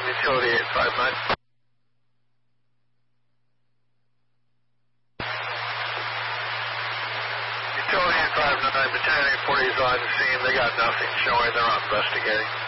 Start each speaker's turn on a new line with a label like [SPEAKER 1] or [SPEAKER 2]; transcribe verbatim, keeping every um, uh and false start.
[SPEAKER 1] seven, utility eight five nine. Utility eight five nine, battalion forty is on the scene. They got nothing showing. They're not investigating.